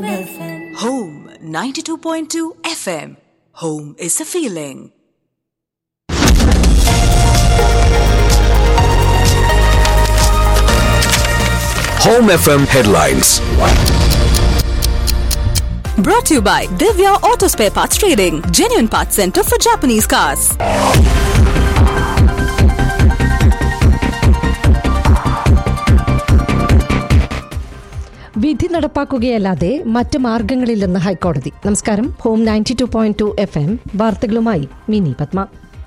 Home FM. Home 92.2 FM. Home is a feeling. Home FM headlines. Brought to you by Divya Auto Spare Parts Trading, genuine parts center for Japanese cars. വിധി നടപ്പാക്കുകയല്ലാതെ മറ്റ് മാർഗങ്ങളില്ലെന്ന് ഹൈക്കോടതി. നമസ്കാരം. Home 92.2 FM വാർത്തകളുമായി mini Padma.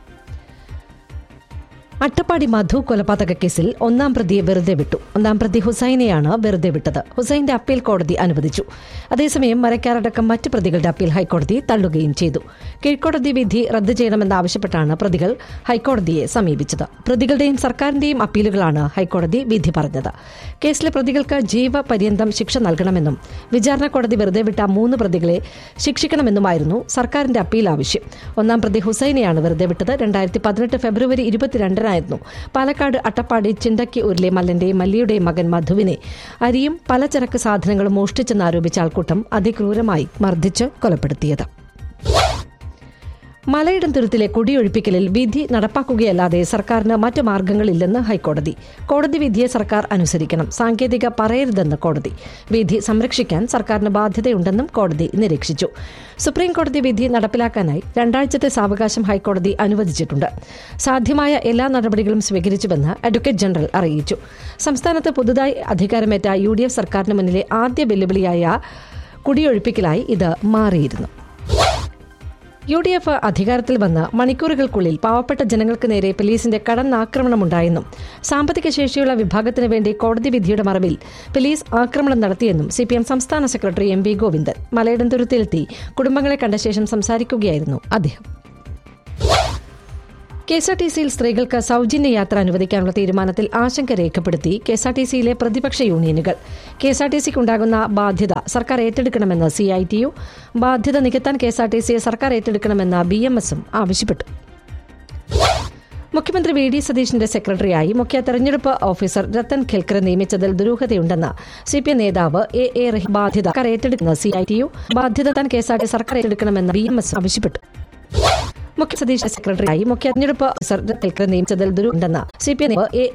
Attappadi മധു കൊലപാതക കേസിൽ ഒന്നാം പ്രതിയെ വെറുതെ വിട്ടു. ഒന്നാം പ്രതി ഹുസൈനെയാണ് വെറുതെ വിട്ടത്. ഹുസൈന്റെ അപ്പീൽ കോടതി അനുവദിച്ചു. അതേസമയം മരക്കാരടക്കം മറ്റ് പ്രതികളുടെ അപ്പീൽ ഹൈക്കോടതി തള്ളുകയും ചെയ്തു. കീഴ്ക്കോടതി വിധി റദ്ദ് ചെയ്യണമെന്നാവശ്യപ്പെട്ടാണ് പ്രതികൾ ഹൈക്കോടതിയെ സമീപിച്ചത്. പ്രതികളുടെയും സർക്കാരിന്റെയും അപ്പീലുകളാണ് ഹൈക്കോടതി വിധി പറഞ്ഞത്. കേസിലെ പ്രതികൾക്ക് ജീവപര്യന്തം ശിക്ഷ നൽകണമെന്നും വിചാരണ കോടതി വെറുതെ വിട്ട 3 പ്രതികളെ ശിക്ഷിക്കണമെന്നുമായിരുന്നു സർക്കാരിന്റെ അപ്പീൽ ആവശ്യം. ഒന്നാം പ്രതി ഹുസൈനെയാണ് വെറുതെ വിട്ടത്. 2018 ഫെബ്രുവരി 22 പാലക്കാട് അട്ടപ്പാടി ചിണ്ടക്കി ഊരിലെ മല്ലന്റെയും മല്ലിയുടെയും മകൻ മധുവിനെ അരിയും പലചരക്ക് സാധനങ്ങളും മോഷ്ടിച്ചെന്നാരോപിച്ച ആൾക്കൂട്ടം അതിക്രൂരമായി മർദ്ദിച്ച് കൊലപ്പെടുത്തിയത്. മലയിടം തുരുത്തിലെ കുടിയൊഴിപ്പിക്കലിൽ വിധി നടപ്പാക്കുകയല്ലാതെ സർക്കാരിന് മറ്റു മാർഗങ്ങളില്ലെന്ന് ഹൈക്കോടതി. കോടതി വിധിയെ സർക്കാർ അനുസരിക്കണം, സാങ്കേതിക പറയരുതെന്ന് കോടതി. വിധി സംരക്ഷിക്കാൻ സർക്കാരിന് ബാധ്യതയുണ്ടെന്നും കോടതി നിരീക്ഷിച്ചു. സുപ്രീംകോടതി വിധി നടപ്പിലാക്കാനായി 2 ആഴ്ചത്തെ സാവകാശം ഹൈക്കോടതി അനുവദിച്ചിട്ടുണ്ട്. സാധ്യമായ എല്ലാ നടപടികളും സ്വീകരിച്ചുവെന്ന് അഡ്വക്കേറ്റ് ജനറൽ അറിയിച്ചു. സംസ്ഥാനത്ത് പുതുതായി അധികാരമേറ്റ UDF സർക്കാരിന് മുന്നിലെ ആദ്യ വെല്ലുവിളിയായ കുടിയൊഴിപ്പിക്കലായി ഇത് മാറിയിരുന്നു. UDF അധികാരത്തിൽ വന്ന് മണിക്കൂറുകൾക്കുള്ളിൽ പാവപ്പെട്ട ജനങ്ങൾക്ക് നേരെ പോലീസിന്റെ കടന്നാക്രമണമുണ്ടായെന്നും സാമ്പത്തിക ശേഷിയുള്ള വിഭാഗത്തിനു വേണ്ടി കോടതി വിധിയുടെ മറവിൽ പോലീസ് ആക്രമണം നടത്തിയെന്നും CPM സംസ്ഥാന സെക്രട്ടറി MV ഗോവിന്ദൻ മലയിടം തുരുത്തിലെത്തി കുടുംബങ്ങളെ കണ്ട ശേഷം സംസാരിക്കുകയായിരുന്നു അദ്ദേഹം. KSRTCയിൽ സ്ത്രീകൾക്ക് സൌജന്യ യാത്ര അനുവദിക്കാനുള്ള തീരുമാനത്തിൽ ആശങ്ക രേഖപ്പെടുത്തി KSRTCയിലെ പ്രതിപക്ഷ യൂണിയനുകൾ. KSRTCക്കുണ്ടാകുന്ന ബാധ്യത സർക്കാർ ഏറ്റെടുക്കണമെന്ന് CITU, ബാധ്യത നികത്താൻ KSRTCയെ സർക്കാർ ഏറ്റെടുക്കണമെന്ന് BMSും ആവശ്യപ്പെട്ടു. മുഖ്യമന്ത്രി VD സതീശിന്റെ സെക്രട്ടറിയായി മുഖ്യ തെരഞ്ഞെടുപ്പ് ഓഫീസർ രത്തൻ ഖേൽക്കറെ നിയമിച്ചതിൽ ദുരൂഹതയുണ്ടെന്ന് CPM നേതാവ് AA റഹീം. ബാധ്യത സർക്കാർ ഏറ്റെടുക്കുന്ന CITU, ബാധ്യത താൻ KSRTC സർക്കാർ ഏറ്റെടുക്കണമെന്ന് BMS ആവശ്യപ്പെട്ടു. മുഖ്യ സതീശ് സെക്രട്ടറിയായി മുഖ്യ തെരഞ്ഞെടുപ്പ് ഓഫീസർ ഖേൽക്കറെ നിയമിച്ചതിൽ ദുരൂഹതയുണ്ടെന്ന് CPM